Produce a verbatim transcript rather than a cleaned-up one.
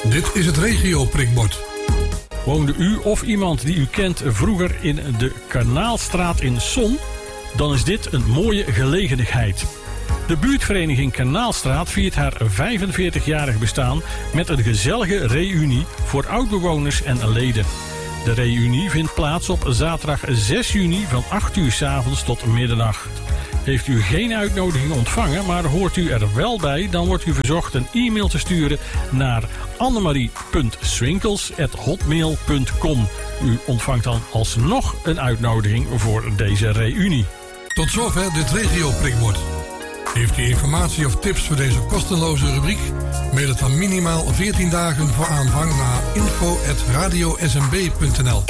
Dit is het regio-prikbord. Woonde u of iemand die u kent vroeger in de Kanaalstraat in Son? Dan is dit een mooie gelegenheid. De buurtvereniging Kanaalstraat viert haar vijfenveertigjarig bestaan met een gezellige reunie voor oudbewoners en leden. De reunie vindt plaats op zaterdag zes juni van acht uur 's avonds tot middernacht. Heeft u geen uitnodiging ontvangen, maar hoort u er wel bij, dan wordt u verzocht een e-mail te sturen naar annemarie punt swinkels apenstaartje hotmail punt com. U ontvangt dan alsnog een uitnodiging voor deze reunie. Tot zover dit regio-prikbord. Heeft u informatie of tips voor deze kostenloze rubriek? Mail het dan minimaal veertien dagen voor aanvang naar info at radio s m b punt n l.